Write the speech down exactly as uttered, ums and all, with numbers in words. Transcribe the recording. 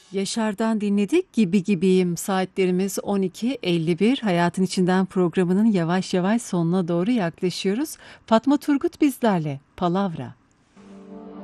Yaşar'dan dinledik. Gibi gibiyim. Saatlerimiz on iki elli bir. Hayatın İçinden programının yavaş yavaş sonuna doğru yaklaşıyoruz. Fatma Turgut bizlerle. Palavra.